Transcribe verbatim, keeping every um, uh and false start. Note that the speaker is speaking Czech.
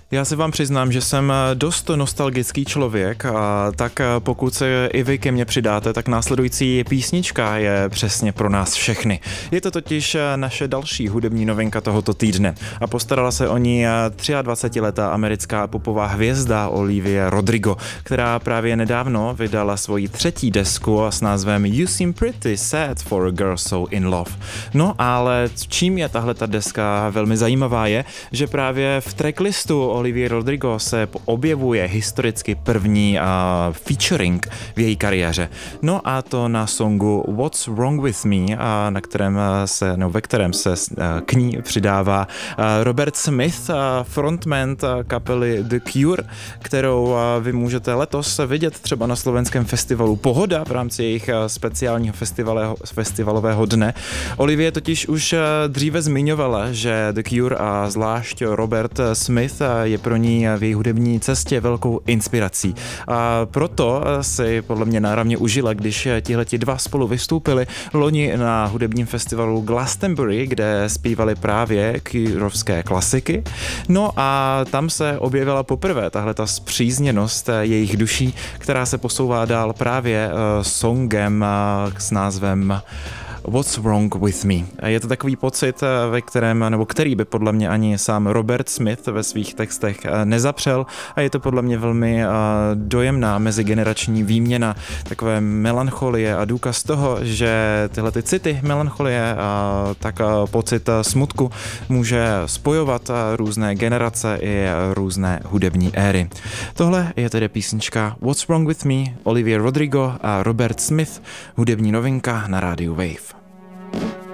Já se vám přiznám, že jsem dost nostalgický člověk, a tak pokud se i vy ke mně přidáte, tak následující písnička je přesně pro nás všechny. Je to totiž naše další hudební novinka tohoto týdne a postarala se o ní dvacetiletá americká popová hvězda Olivia Rodrigo, která právě nedávno vydala svoji třetí desku s názvem You Seem Pretty Sad for a Girl So In Love. No ale čím je tahle ta deska velmi zajímavá je, že právě v tracklistu Olivia Rodrigo se objevuje historicky první uh, featuring v její kariéře. No a to na songu What's Wrong With Me, uh, na kterém se, no, ve kterém se uh, k ní přidává uh, Robert Smith, uh, frontman uh, kapely The Cure, kterou uh, vy můžete letos vidět třeba na slovenském festivalu Pohoda v rámci jejich uh, speciálního festivalového dne. Olivia totiž už uh, dříve zmiňovala, že The Cure a zvlášť Robert Smith uh, je pro ní v její hudební cestě velkou inspirací. A proto si podle mě náramně užila, když tihleti dva spolu vystoupili loni na hudebním festivalu Glastonbury, kde zpívali právě Cureovské klasiky. No a tam se objevila poprvé tahle ta spřízněnost jejich duší, která se posouvá dál právě songem s názvem What's Wrong With Me. Je to takový pocit, ve kterém, nebo který by podle mě ani sám Robert Smith ve svých textech nezapřel, a je to podle mě velmi dojemná mezigenerační výměna, takové melancholie a důkaz toho, že tyhle ty city melancholie a tak pocit smutku může spojovat různé generace i různé hudební éry. Tohle je tedy písnička What's Wrong With Me, Olivia Rodrigo a Robert Smith, hudební novinka na rádiu Wave.